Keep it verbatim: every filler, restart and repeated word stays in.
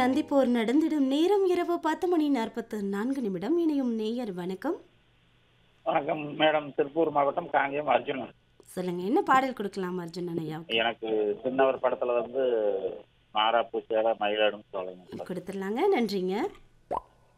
நந்திப்போர் நடந்திடும் நேரம் இரவு பத்து மணி நாற்பத்து நான்கு நிமிடம். இணையும் நேயர் வணக்கம். வணக்கம் மேடம். திருப்பூர் மாவட்டம் காங்கேயம் அர்ஜுனன். சொல்லுங்க, என்ன பாடல் கொடுக்கலாம் அர்ஜுனன் ஐயாவுக்கு? எனக்கு சின்னவர் படத்துல வந்து மாறாப்பு சேலை மயிலாடும் சோலைங்க. கொடுத்துடலாங்க. நன்றிங்க.